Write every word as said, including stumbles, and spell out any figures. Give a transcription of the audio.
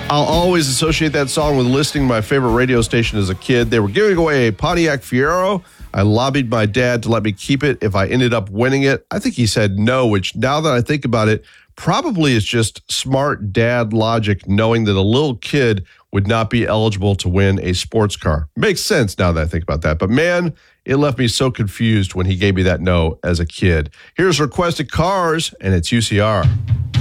I'll always associate that song with listening to my favorite radio station as a kid. They were giving away a Pontiac Fiero. I lobbied my dad to let me keep it if I ended up winning it. I think he said no, which now that I think about it, probably is just smart dad logic, knowing that a little kid would not be eligible to win a sports car. Makes sense now that I think about that. But man, it left me so confused when he gave me that no as a kid. Here's Requested Cars, and it's U C R.